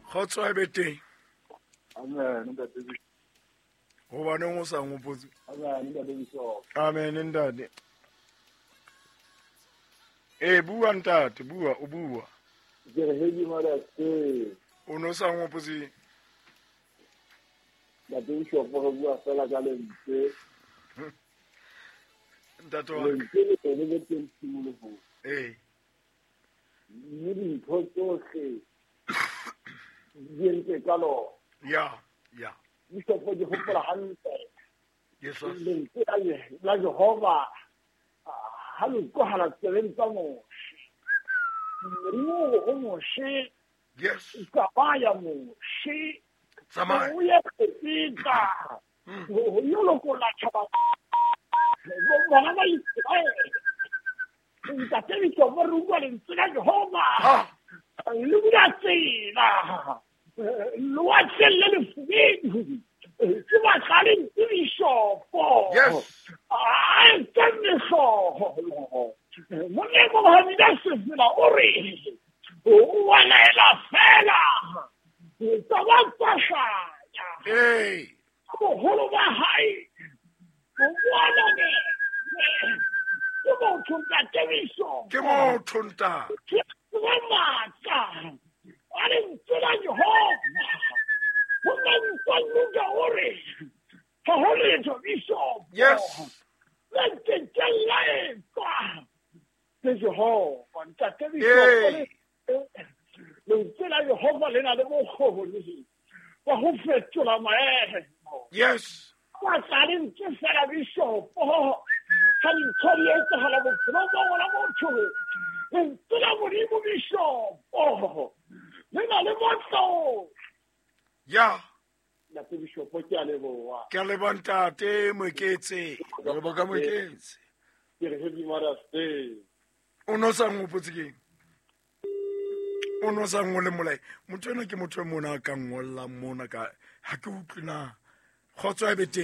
Kgotso e be teng. Amen, ntate Bishop. Hobaneng o sa ngopotse? Amen, ntate Bishop. Amen ntate. Bua ntate, bua, o bua. Ke re heavy mother's O no sa ngopotse. ntate Bishop go bua fela ka lentswe. Ntate wa ka. Lentswe le teng tshimologong. Mme dintho tsohle di entse ka lona. Ya. Bishop ke gopola hantle. Yes sir. Lentswe la Jehova ha le utlwahala tsebeng tsa moshe. Moriwo o moshe Yes. ka baya moshe. Tsamaya. O ya peta. O yo lokola tshaba. Bona ba Israel. Ntate Bishop re utlwa lentswe la Jehova. Le bula tsela. Le wa tsela le fubedu. Ke ba kale ntswe Bishop. Yes. Ai tsamego. Molemo ga di da sefela o re. O wanaela fela. Tsa ba tsashaya. Boholo ba hae. O bona ne. Ke motho ntate Bishop. Ke motho ntate. Ke matla. A re ntse la Jehova. Ho nna ntse o re. Ha ho letho Bishop. Yes. Lentswe la etswa. Ke Jehova. Ntate Bishop. Lentswe la Jehova le na le bokgoni. Wa ho fetola maemo. Yes. Wa tsale ntse fela Bishop. Ha ntho di etsahala bophelo ba bona motho. Lentswe la Modimo Bishop. Le na le motlo. Ya. Ntate Bishop ke a leboha. Ke a leboha ntate Moeketsi. Re leboha Moeketsi. Ke re heavy mother's day. O no sa ngopotse keng? O no sa ngole molai. Motho ena ke motho e mona ka ngolla mona ka ha ke utlwe na. Kgotso e be teng.